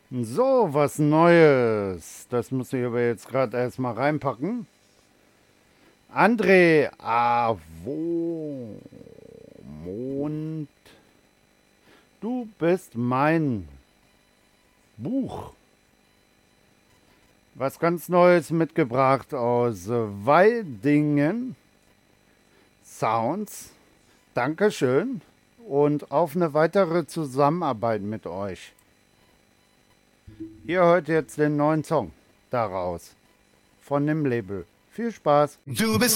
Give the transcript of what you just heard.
So, was Neues. Das muss ich aber jetzt gerade erstmal reinpacken. André Avomond, du bist mein Buch. Was ganz Neues mitgebracht aus Weidingen. Sounds. Dankeschön. Und auf eine weitere Zusammenarbeit mit euch. Ihr hört jetzt den neuen Song daraus. Von dem Label. Viel Spaß. Du bist